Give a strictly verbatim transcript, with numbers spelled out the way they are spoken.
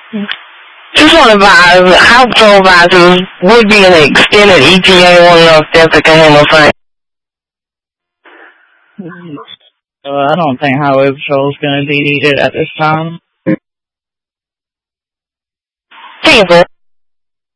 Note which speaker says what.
Speaker 1: Just want to advise, House Patrol advisors would be an extended E T A one enough that they can handle things.
Speaker 2: So I don't think Highway Patrol is going to be needed at this time.
Speaker 1: People.